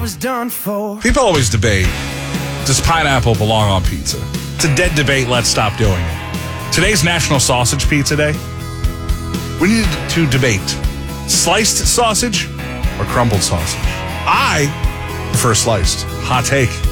was done for. People always debate, does pineapple belong on pizza? It's a dead debate. Let's stop doing it. Today's National Sausage Pizza Day. We need to debate sliced sausage or crumbled sausage. I prefer sliced. Hot take.